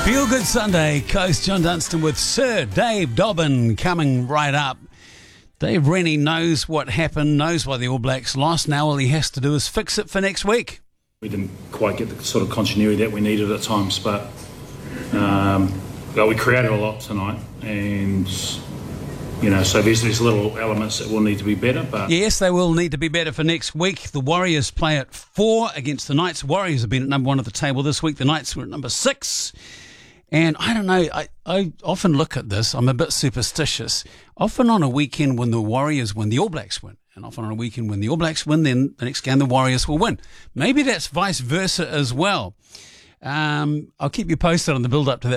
Feel Good Sunday, Coast John Dunstan with Sir Dave Dobbin coming right up. Dave Rennie knows what happened, knows why the All Blacks lost. Now all he has to do is fix it for next week. We didn't quite get the sort of continuity that we needed at times, but we created a lot tonight, and so there's these little elements that will need to be better. But yes, they will need to be better for next week. The Warriors play at 4 against the Knights. Warriors have been at number 1 at the table this week. The Knights were at number 6. And I don't know, I often look at this, I'm a bit superstitious. Often on a weekend when the Warriors win, the All Blacks win. And often on a weekend when the All Blacks win, then the next game the Warriors will win. Maybe that's vice versa as well. I'll keep you posted on the build-up to that.